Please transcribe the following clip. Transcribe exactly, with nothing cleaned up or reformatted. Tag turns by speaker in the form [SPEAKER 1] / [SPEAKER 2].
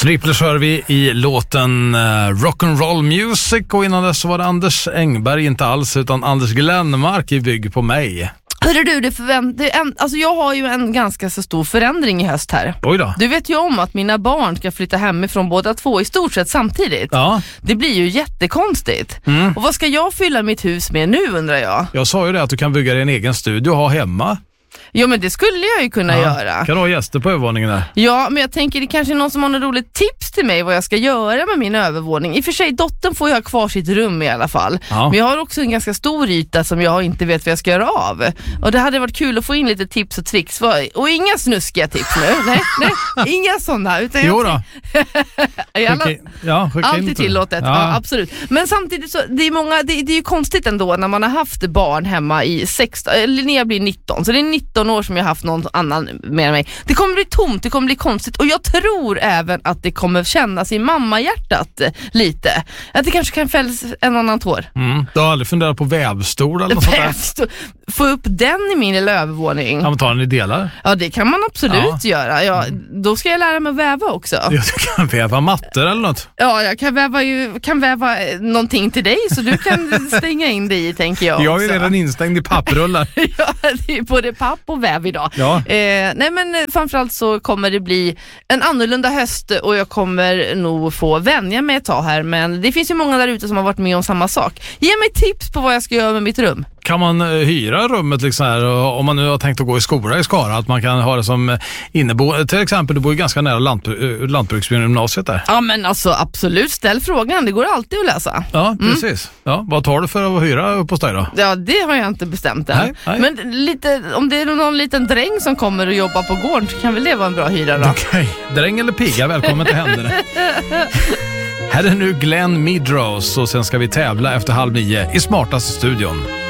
[SPEAKER 1] Strippler hör vi i låten uh, Rock'n'Roll Music, och innan dess var det Anders Engberg, inte alls, utan Anders Glenmark i Bygg på mig.
[SPEAKER 2] Hörru du, det förvänt- det en, alltså jag har ju en ganska så stor förändring i höst här.
[SPEAKER 1] Oj då.
[SPEAKER 2] Du vet ju om att mina barn ska flytta hemifrån båda två i stort sett samtidigt.
[SPEAKER 1] Ja.
[SPEAKER 2] Det blir ju jättekonstigt.
[SPEAKER 1] Mm.
[SPEAKER 2] Och vad ska jag fylla mitt hus med nu, undrar jag?
[SPEAKER 1] Jag sa ju det att du kan bygga dig en egen studio och ha hemma.
[SPEAKER 2] Jo, men det skulle jag ju kunna
[SPEAKER 1] Ja.
[SPEAKER 2] göra.
[SPEAKER 1] Kan du ha gäster på övervåningen där?
[SPEAKER 2] Ja, men jag tänker det kanske är någon som har något roligt tips till mig vad jag ska göra med min övervåning. I och för sig, dottern får ju ha kvar sitt rum i alla fall. Ja. Men jag har också en ganska stor yta som jag inte vet vad jag ska göra av. Och det hade varit kul att få in lite tips och tricks. Och inga snuskiga tips nu. Nej, nej, inga sådana. Utan
[SPEAKER 1] jo då.
[SPEAKER 2] Alla,
[SPEAKER 1] skicka, ja, skicka
[SPEAKER 2] allt är tillåtet, ja. Ja, absolut. Men samtidigt så, det är många, det, det är ju konstigt ändå när man har haft barn hemma i sexton, eller när jag blir nitton. Så det är nitton år som jag har haft någon annan med mig. Det kommer bli tomt, det kommer bli konstigt. Och jag tror även att det kommer kännas i mammahjärtat lite. Att det kanske kan fällas en annan tår.
[SPEAKER 1] Mm. Du har aldrig funderat på vävstol eller något
[SPEAKER 2] sånt där? Få upp den i min lilla övervåning.
[SPEAKER 1] Ja, men tar den i delar?
[SPEAKER 2] Ja, det kan man absolut
[SPEAKER 1] ja.
[SPEAKER 2] göra. Ja, då ska jag lära mig att väva också.
[SPEAKER 1] Ja, du kan väva mattor eller något.
[SPEAKER 2] Ja, jag kan väva, ju, kan väva någonting till dig så du kan stänga in dig i, tänker jag.
[SPEAKER 1] Jag är ju
[SPEAKER 2] också.
[SPEAKER 1] redan instängd i papprullar.
[SPEAKER 2] Ja, det är både papp och väv idag.
[SPEAKER 1] Ja.
[SPEAKER 2] Eh, nej, men framförallt så kommer det bli en annorlunda höst och jag kommer nog få vänja mig ett tag här, men det finns ju många där ute som har varit med om samma sak. Ge mig tips på vad jag ska göra med mitt rum.
[SPEAKER 1] Kan man hyra rummet liksom här, om man nu har tänkt att gå i skola i Skara, att man kan ha det som innebo, till exempel, du bor ju ganska nära lantbru- lantbruksgymnasiet där.
[SPEAKER 2] Ja, men alltså absolut, ställ frågan, det går alltid att läsa.
[SPEAKER 1] Ja, precis. Mm. Ja, vad tar du för att hyra upp hos dig då?
[SPEAKER 2] Ja, det har jag inte bestämt än.
[SPEAKER 1] Nej, nej.
[SPEAKER 2] Men lite, om det är någon liten dräng som kommer och jobbar på gården så kan väl det vara en bra hyra då?
[SPEAKER 1] Okej, okay. Dräng eller pigga, välkommen till händerna. Här är nu Glenn Medrose och sen ska vi tävla efter halv nio i Smartaste studion.